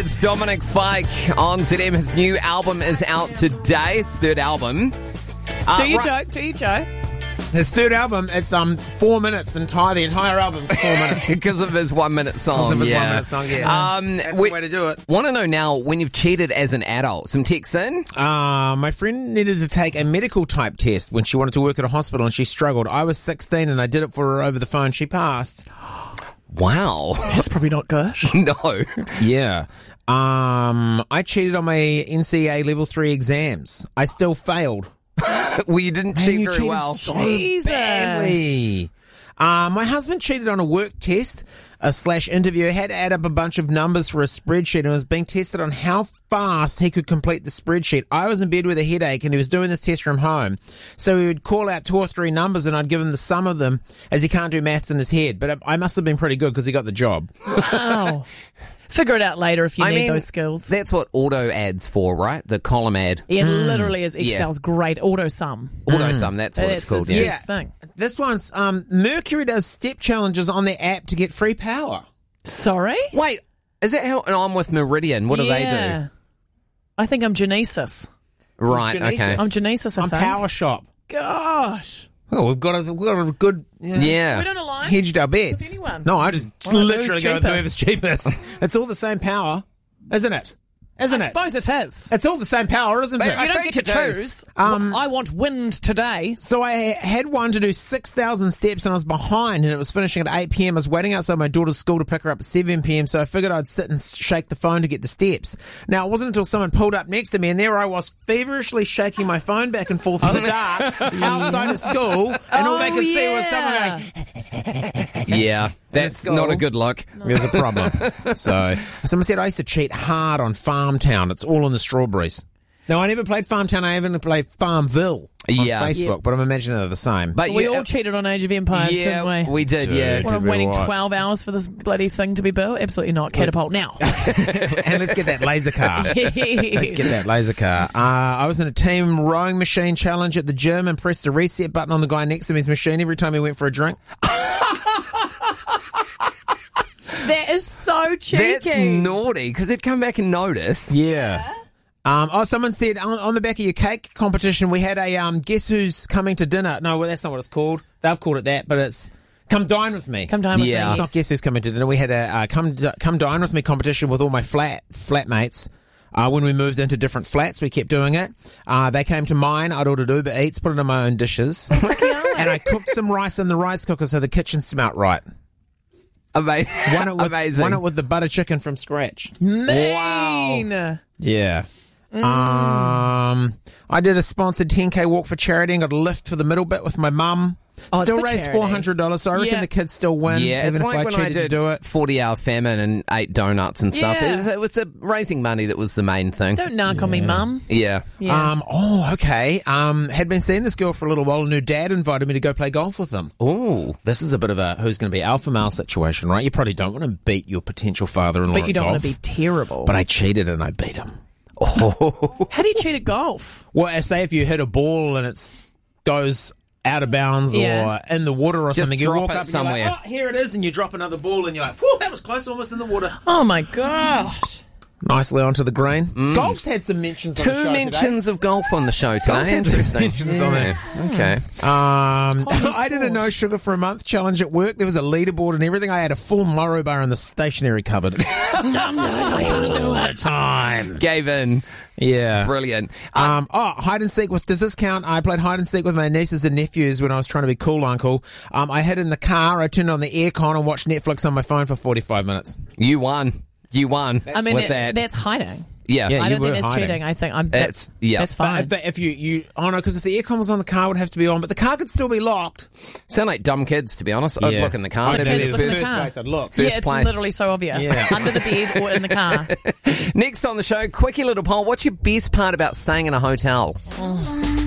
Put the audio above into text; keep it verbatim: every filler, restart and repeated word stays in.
It's Dominic Fike on Z M. His new album is out today. His third album. Uh, Do you right- joke? Do you joke? His third album, it's um four minutes entire. The entire album's four minutes. Because of his one minute song. Because of his yeah. one minute song, yeah. Um, That's we the way to do it. want to know now when you've cheated as an adult. Some texts in. Uh, my friend needed to take a medical type test when she wanted to work at a hospital and she struggled. I was sixteen and I did it for her over the phone. She passed. Wow. That's probably not good. No. Yeah. Um, I cheated on my N C A level three exams. I still failed. Well, you didn't cheat you very cheated well. so Jesus. badly. Uh, my husband cheated on a work test uh, slash interview. He had to add up a bunch of numbers for a spreadsheet and was being tested on how fast he could complete the spreadsheet. I was in bed with a headache and he was doing this test from home. So he would call out two or three numbers and I'd give him the sum of them as he can't do maths in his head. But I must have been pretty good because he got the job. Wow. Figure it out later if you I need mean, those skills. That's what auto ad's for, right? The column ad. It literally is. Yeah. Excel's great. Auto sum. Auto sum, that's what It's it's called. the Yeah. best thing. This one's um, Mercury does step challenges on their app to get free power. Sorry? Wait, is that how no, I'm with Meridian? What do they Yeah. I think I'm Genesis. do? Right, Genesis. okay. I'm Genesis, I On think. Power Shop. Gosh. Oh, we've got a, we've got a good you know, Yeah. We don't align. hedged our bets. With anyone. No, I just Well, literally who's go with cheapest? whoever's cheapest. It's all the same power, isn't it? Isn't I it? suppose it is. It's all the same power, isn't But it? I You don't think get to it is. choose. Um, Well, I want wind today. So I had one to do six thousand steps and I was behind and it was finishing at eight p.m. I was waiting outside my daughter's school to pick her up at seven p.m. So I figured I'd sit and shake the phone to get the steps. Now, it wasn't until someone pulled up next to me and there I was feverishly shaking my phone back and forth in the dark outside of school and all they Oh, could see yeah. was someone going, Yeah, that's school. not a good look. there's a problem. So someone said I used to cheat hard on Farmtown. It's all in the strawberries. No, I never played Farmtown. I even played Farmville on Yeah. Facebook, Yeah. but I'm imagining they're the same. But We you, all cheated on Age of Empires, yeah, didn't we? we did, yeah. Dude. What, I'm Did we waiting what? twelve hours for this bloody thing to be built? Absolutely not. Catapult now. And let's get that laser car. Let's get that laser car. Uh, I was in a team rowing machine challenge at the gym and pressed the reset button on the guy next to me's machine every time he went for a drink. That is so cheeky. That's naughty because they'd come back and notice. Yeah. Um, oh, someone said on, on the back of your cake competition, we had a um, guess who's coming to dinner. No, well, that's not what it's called. They've called it that, but it's come dine with me. Come dine with Yeah. me. It's not guess who's coming to dinner. We had a uh, come come dine with me competition with all my flat flatmates. Uh, when we moved into different flats, we kept doing it. Uh, they came to mine. I'd ordered Uber Eats, put it in my own dishes, and I cooked some rice in the rice cooker so the kitchen smelt right. Amazing. Won it with, Amazing. won it with the butter chicken from scratch. Mean. Yeah. Um, I did a sponsored ten K walk for charity and got a lift for the middle bit with my mum. Oh, it's Still for raised charity. four hundred dollars, so I reckon Yeah. the kids still win. Yeah, even it's if like I when I cheated did to do it. forty-hour famine and ate donuts and stuff. Yeah. It was, it was a raising money that was the main thing. Don't narc on me, mum. Yeah. Yeah. Um, oh, okay. Um, had been seeing this girl for a little while, and her dad invited me to go play golf with them. Ooh. This is a bit of a who's going to be alpha male situation, right? You probably don't want to beat your potential father-in-law but you at don't golf, want to be terrible. But I cheated and I beat him. How do you cheat at golf? Well, I say if you hit a ball and it goes out of bounds Yeah. or in the water or Just something, you drop walk it up and somewhere. you're like, oh, here it is, and you drop another ball and you're like, whew, that was close, almost in the water. Oh, my gosh. Nicely onto the green. Golf's had some mentions on the Two show mentions of golf on the show today. Golf's had some Interesting. mentions on there. Okay. today. Um, Hobby I did a sport. no sugar for a month challenge at work. There was a leaderboard and everything. I had a full Morrow bar in the stationery cupboard. I can't do it. Time. Gave in. Yeah. Brilliant. Um, oh, hide and seek with, does this count? I played hide and seek with my nieces and nephews when I was trying to be cool uncle. Um, I hid in the car, I turned on the aircon and watched Netflix on my phone for forty-five minutes. You won. You won. I mean, with that, that. that's hiding. yeah. Yeah, I you don't think were that's hiding. cheating. I think I'm. That's- That's yeah. That's But fine. if, the, if you, you, oh no, because if the aircon was on, the car would have to be on, but the car could still be locked. Sound like dumb kids, to be honest. I'd Yeah. look in the car. The That'd be kids the look in the first- car. place I'd look. yeah, first it's place. literally so obvious. Yeah. Under the bed or in the car. Next on the show, quickie little poll. What's your best part about staying in a hotel?